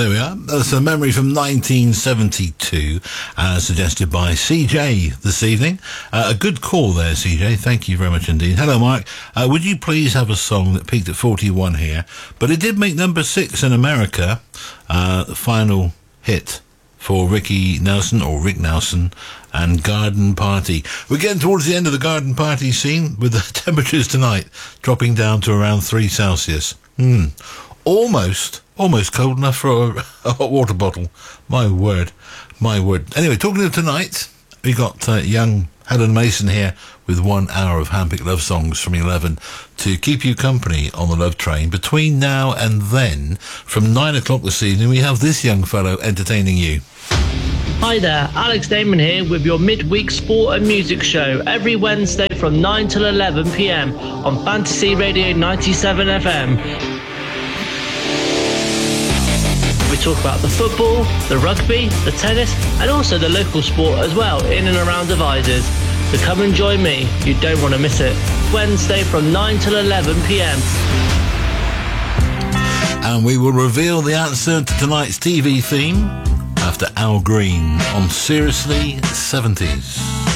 There we are. That's a memory from 1972, suggested by CJ this evening. A good call there, CJ. Thank you very much indeed. Hello, Mark. Would you please have a song that peaked at 41 here, but it did make number 6 in America, the final hit for Ricky Nelson, or Rick Nelson, and Garden Party. We're getting towards the end of the Garden Party scene, with the temperatures tonight dropping down to around 3 Celsius. Almost cold enough for a hot water bottle. My word. Anyway, talking of tonight, we got young Helen Mason here with 1 hour of handpicked love songs from 11 to keep you company on the love train. Between now and then, from 9 o'clock this evening, we have this young fellow entertaining you. Hi there, Alex Damon here with your midweek sport and music show every Wednesday from 9 till 11 p.m. on Fantasy Radio 97 FM. We talk about the football, the rugby, the tennis, and also the local sport as well, in and around Devizes. So come and join me, you don't want to miss it. Wednesday from 9 till 11 p.m. And we will reveal the answer to tonight's TV theme after Al Green on Seriously 70s.